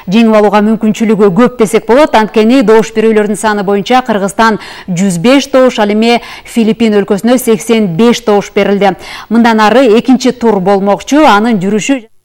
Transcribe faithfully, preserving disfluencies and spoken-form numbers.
жеңип алууга мүмкүнчүлүгү көп десек болот. Анткени добуш берүүлөрдүн саны боюнча Кыргызстан жүз беш добуш, ал эми Филиппин өлкөсүнө сексен беш добуш берилди. Мындан ары экинчи тур болмокчу. Анын жүрүшү